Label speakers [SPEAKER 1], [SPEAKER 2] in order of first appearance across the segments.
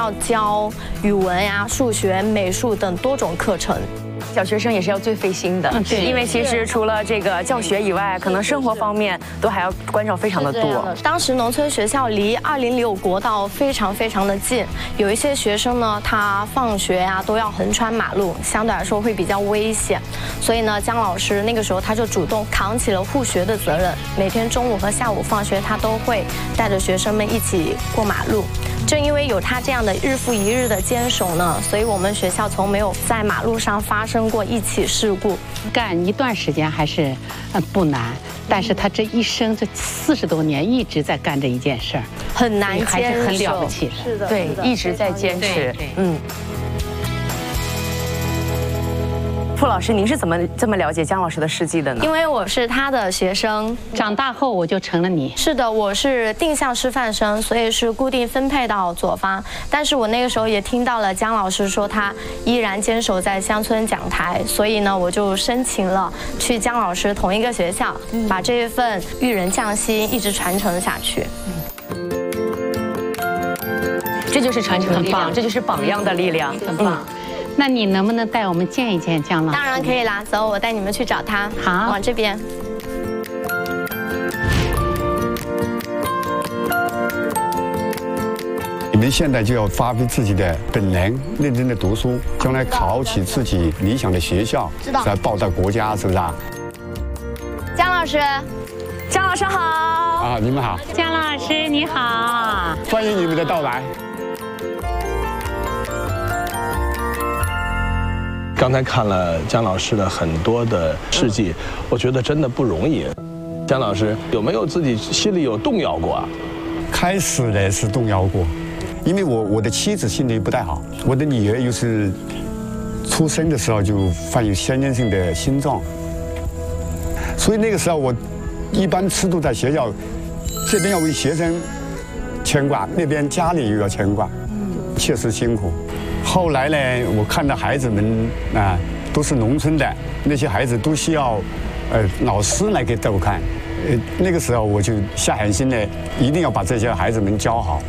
[SPEAKER 1] 要教语文呀、数学、美术等多种课程。
[SPEAKER 2] 小学生也是要最费心的，
[SPEAKER 1] 对，
[SPEAKER 2] 因为其实除了这个教学以外，可能生活方面都还要关照非常的多。
[SPEAKER 1] 当时农村学校离206国道非常的近，有一些学生呢，他放学呀都要横穿马路，相对来说会比较危险。所以呢，姜老师那个时候他就主动扛起了护学的责任，每天中午和下午放学，他都会带着学生们一起过马路。 正因为有他这样的日复一日的坚守呢，所以我们学校从没有在马路上发生过一起事故。
[SPEAKER 3] 干一段时间还是不难，但是他这一生这40多年一直在干这一件事儿，
[SPEAKER 1] 很难坚守，
[SPEAKER 3] 还是很了不起的。
[SPEAKER 1] 是的，
[SPEAKER 2] 对，一直在坚持。嗯。 傅老师，您是怎么这么了解姜老师的事迹的呢？
[SPEAKER 1] 因为我是他的学生，
[SPEAKER 3] 长大后我就成了你。
[SPEAKER 1] 是的，我是定向师范生，所以是固定分配到左方。但是我那个时候也听到了姜老师说他依然坚守在乡村讲台，所以呢，我就申请了去姜老师同一个学校，把这一份育人匠心一直传承下去。
[SPEAKER 2] 这就是传承的力量，这就是榜样的力量，
[SPEAKER 3] 很棒。 那你能不能带我们见一见姜老师？
[SPEAKER 1] 当然可以啦，走，我带你们去找他。
[SPEAKER 3] 好，
[SPEAKER 1] 往这边。
[SPEAKER 4] 你们现在就要发挥自己的本能，认真的读书，将来考起自己理想的学校，再报答国家，是不是啊？
[SPEAKER 1] 姜老师，
[SPEAKER 2] 姜老师好。
[SPEAKER 4] 啊，你们好。
[SPEAKER 3] 姜老师你好，
[SPEAKER 4] 欢迎你们的到来。
[SPEAKER 5] 刚才看了姜老师的很多的事迹，我觉得真的不容易。姜老师有没有自己心里有动摇过啊？
[SPEAKER 4] 开始呢是动摇过，因为我的妻子心里不太好，我的女儿又是出生的时候就患有先天性的心脏，所以那个时候我一般吃都在学校，这边要为学生牵挂，那边家里又要牵挂，确实辛苦。 后来呢，我看到孩子们啊，都是农村的，那些孩子都需要，老师来给逗看，那个时候我就下狠心呢，一定要把这些孩子们教好。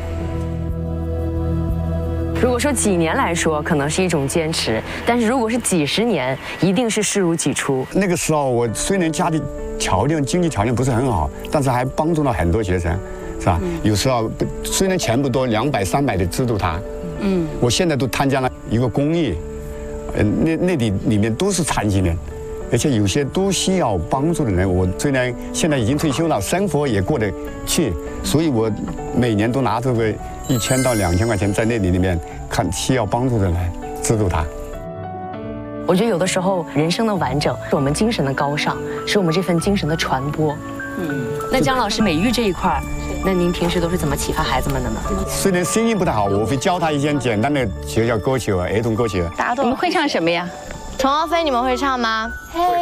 [SPEAKER 2] 如果说几年来说，可能是一种坚持，但是如果是几十年，一定是视如己出。
[SPEAKER 4] 那个时候我虽然家里经济条件不是很好，但是还帮助了很多学生，是吧？有时候虽然钱不多，200、300的资助他。 我现在都参加了一个公益，那里面都是残疾人，而且有些都需要帮助的人。我虽然现在已经退休了，生活也过得去，所以我每年都拿出个1000到2000块钱在那里面看需要帮助的人资助他。
[SPEAKER 2] 我觉得有的时候人生的完整是我们精神的高尚，是我们这份精神的传播。那姜老师美育这一块儿。 那您平时都是怎么启发孩子们的呢？
[SPEAKER 4] 虽然声音不太好，我会教他一些简单的学校歌曲、儿童歌曲。
[SPEAKER 1] 答对。
[SPEAKER 3] 你们会唱什么呀？
[SPEAKER 1] 虫儿飞，你们会唱吗？